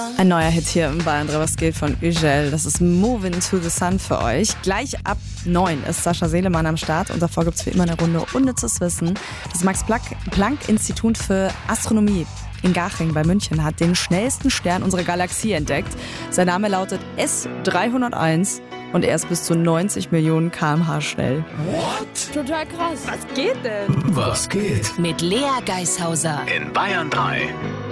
Ein neuer Hit hier im Bayern 3, was geht von Ugel. Das ist Moving to the Sun für euch. Gleich ab 9 ist Sascha Selemann am Start und davor gibt es wie immer eine Runde Unnützes Wissen. Das Max-Planck-Institut für Astronomie in Garching bei München hat den schnellsten Stern unserer Galaxie entdeckt. Sein Name lautet S301 und er ist bis zu 90 Millionen km/h schnell. What? Total krass. Was geht denn? Was geht? Mit Lea Geishauser In Bayern 3.